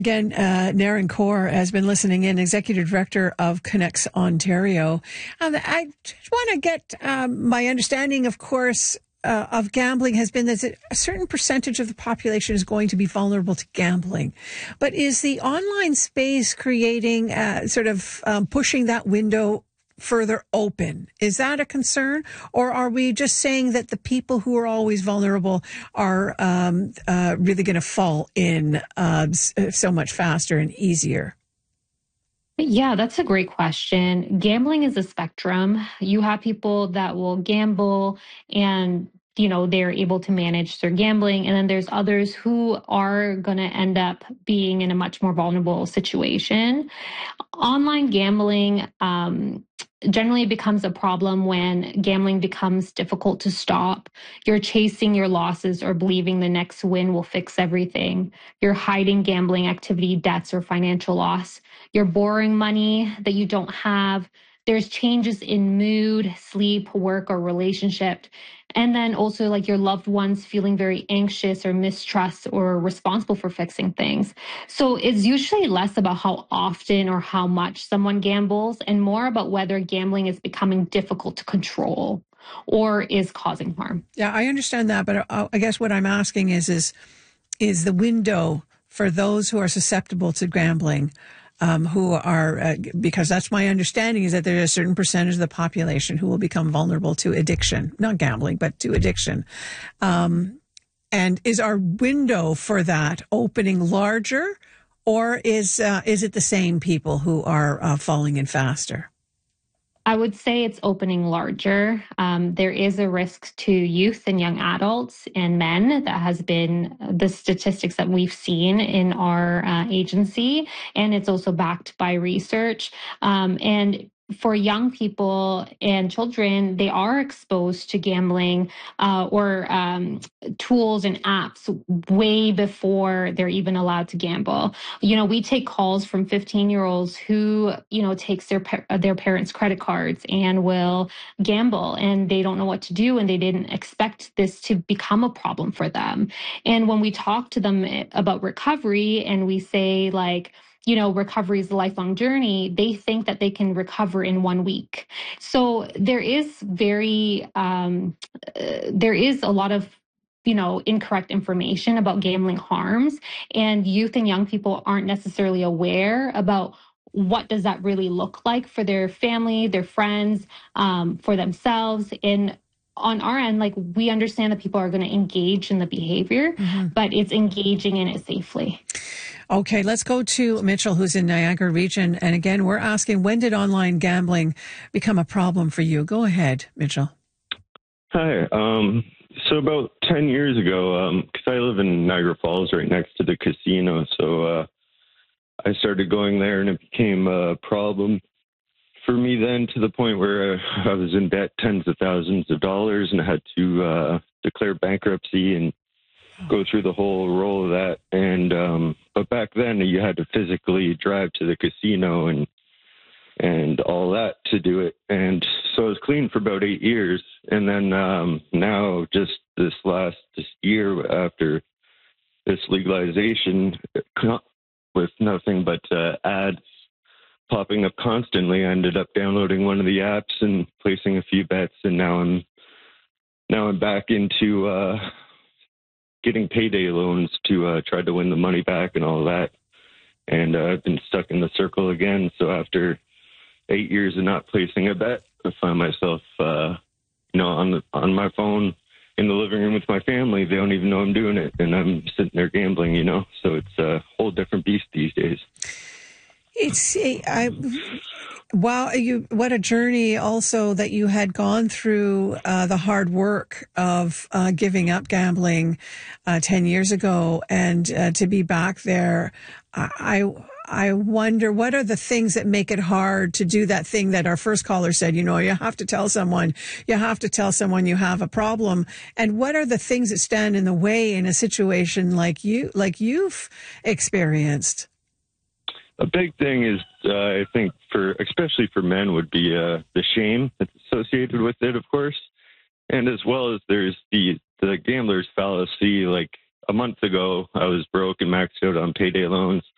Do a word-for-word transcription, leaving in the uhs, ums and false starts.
Again, uh, Naren Kaur has been listening in, Executive Director of Connects Ontario. Um, I just want to get um, my understanding, of course, uh, of gambling has been that a certain percentage of the population is going to be vulnerable to gambling. But is the online space creating, uh, sort of um, pushing that window further open? Is that a concern? Or are we just saying that the people who are always vulnerable are um, uh, really going to fall in uh, so much faster and easier? Yeah, that's a great question. Gambling is a spectrum. You have people that will gamble and you know they're able to manage their gambling, and then there's others who are going to end up being in a much more vulnerable situation. Online gambling um, generally becomes a problem when gambling becomes difficult to stop. You're chasing your losses or believing the next win will fix everything. You're hiding gambling activity, debts, or financial loss. You're borrowing money that you don't have. There's changes in mood, sleep, work, or relationship. And then also like your loved ones feeling very anxious or mistrust or responsible for fixing things. So it's usually less about how often or how much someone gambles and more about whether gambling is becoming difficult to control or is causing harm. Yeah, I understand that. But I guess what I'm asking is, is, is the window for those who are susceptible to gambling, Um, who are, uh, because that's my understanding, is that there's a certain percentage of the population who will become vulnerable to addiction, not gambling, but to addiction. Um, and is our window for that opening larger, or is uh, is it the same people who are uh, falling in faster? I would say it's opening larger. Um, there is a risk to youth and young adults and men. That has been the statistics that we've seen in our uh, agency, and it's also backed by research. Um, and for young people and children, they are exposed to gambling uh, or um, tools and apps way before they're even allowed to gamble. You know, we take calls from fifteen-year-olds who, you know, takes their their parents' credit cards and will gamble, and they don't know what to do, and they didn't expect this to become a problem for them. And when we talk to them about recovery and we say like, you know, recovery is a lifelong journey, they think that they can recover in one week. So there is very, um, uh, there is a lot of, you know, incorrect information about gambling harms, and youth and young people aren't necessarily aware about what does that really look like for their family, their friends, um, for themselves. And on our end, like we understand that people are going to engage in the behavior, mm-hmm. but it's engaging in it safely. Okay, let's go to Mitchell, who's in Niagara Region. And again, we're asking, when did online gambling become a problem for you? Go ahead, Mitchell. Hi. Um, so about ten years ago, because um, I live in Niagara Falls right next to the casino, so uh, I started going there and it became a problem for me then, to the point where I was in debt tens of thousands of dollars and I had to uh, declare bankruptcy and go through the whole roll of that. And um, but back then you had to physically drive to the casino and and all that to do it. And so I was clean for about eight years. And then um, now just this last this year after this legalization, with nothing but uh, ads popping up constantly, I ended up downloading one of the apps and placing a few bets. And now I'm now I'm back into uh, getting payday loans to uh, try to win the money back and all that. And uh, I've been stuck in the circle again. So after eight years of not placing a bet, I find myself, uh, you know, on the, on my phone in the living room with my family. They don't even know I'm doing it, and I'm sitting there gambling, you know. So it's a whole different beast these days. It's I. Wow, you what a journey also that you had gone through, uh, the hard work of uh, giving up gambling uh, ten years ago, and uh, to be back there. I I wonder, what are the things that make it hard to do that thing that our first caller said, you know, you have to tell someone, you have to tell someone you have a problem. And what are the things that stand in the way in a situation like you, like you've experienced? A big thing is, uh, I think, for especially for men, would be uh, the shame that's associated with it, of course. And as well as there's the, the gambler's fallacy. Like a month ago, I was broke and maxed out on payday loans.